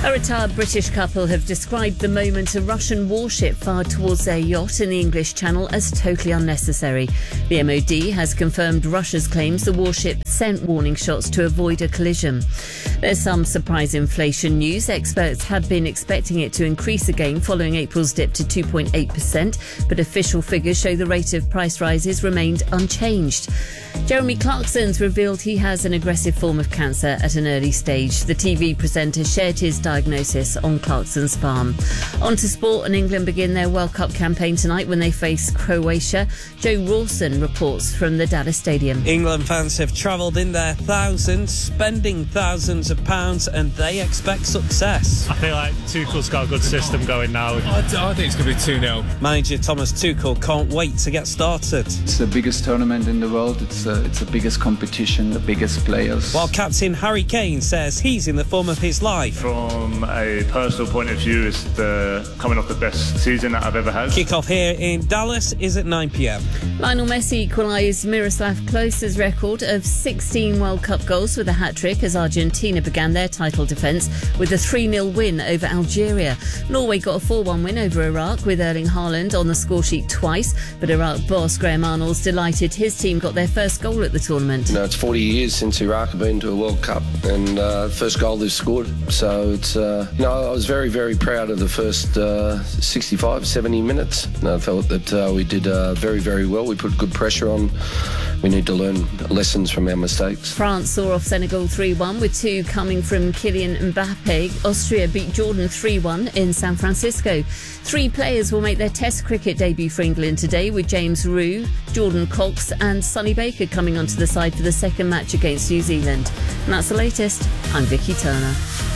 A retired British couple have described the moment a Russian warship fired towards their yacht in the English Channel as totally unnecessary. The MOD has confirmed Russia's claims the warship sent warning shots to avoid a collision. There's some surprise inflation news. Experts had been expecting it to increase again following April's dip to 2.8%, but official figures show the rate of price rises remained unchanged. Jeremy Clarkson's revealed he has an aggressive form of cancer at an early stage. The TV presenter shared his diagnosis on Clarkson's farm. On to sport, and England begin their World Cup campaign tonight when they face Croatia. Joe Rawson reports from the Dallas Stadium. England fans have travelled in their thousands, spending thousands of pounds, and they expect success. I feel like Tuchel's got a good system going now. I think it's going to be 2-0. Manager Thomas Tuchel can't wait to get started. It's the biggest tournament in the world. It's the biggest competition, the biggest players. While captain Harry Kane says he's in the form of his life. From a personal point of view, it's coming off the best season that I've ever had. Kick-off here in Dallas is at 9 p.m. Lionel Messi equalised Miroslav Klose's record of 16 World Cup goals with a hat-trick as Argentina began their title defence with a 3-0 win over Algeria. Norway got a 4-1 win over Iraq with Erling Haaland on the scoresheet twice, but Iraq boss Graham Arnold's delighted his team got their first goal at the tournament. You know, it's 40 years since Iraq have been to a World Cup, and first goal they've scored. So it's, I was very, very proud of the first 65, 70 minutes. I felt that we did very, very well. We put good pressure on. We need to learn lessons from our mistakes. France saw off Senegal 3-1 with two coming from Kylian Mbappe. Austria beat Jordan 3-1 in San Francisco. 3 players will make their Test cricket debut for England today, with James Roux, Jordan Cox and Sonny Baker coming onto the side for the second match against New Zealand. And that's the latest. I'm Vicky Turner.